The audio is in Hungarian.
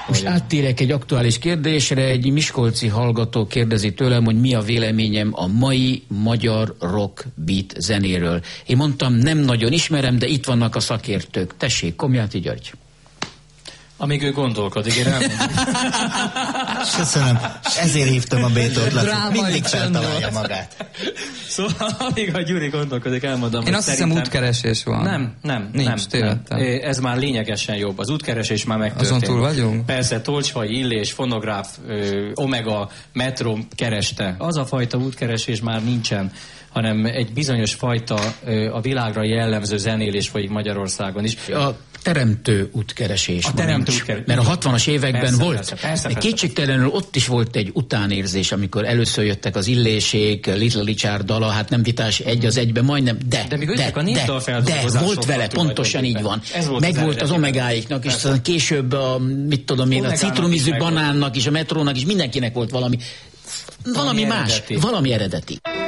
Most áttérek egy aktuális kérdésre. Egy miskolci hallgató kérdezi tőlem, hogy mi a véleményem a mai magyar rock beat zenéről. Én mondtam, nem nagyon ismerem, de itt vannak a szakértők. Tessék, Komjáti György. Amíg ő gondolkodik, én elmondom. Köszönöm. Ezért hívtam a Bétót, mindig feltalálja magát. Szóval amíg a Gyuri gondolkodik, elmondom, én azt hiszem útkeresés van. Nem. Ez már lényegesen jobb. Az útkeresés már megtörtént. Azon túl vagyunk? Persze, Tolcsfai, Illés, Fonográf, Omega, Metro kereste. Az a fajta útkeresés már nincsen, hanem egy bizonyos fajta a világra jellemző zenélés folyik Magyarországon is. A teremtő útkeresés. Mert a 60-as években persze, volt. Persze. Kétségtelenül ott is volt egy utánérzés, amikor először jöttek az Illésék, Little Richard dala, hát nem vitás egy az egyben, majdnem, de volt vele, pontosan így van. Megvolt az Omegáiknak, és aztán később a citromízű banánnak és a Metrónak is, mindenkinek volt valami más, valami eredeti.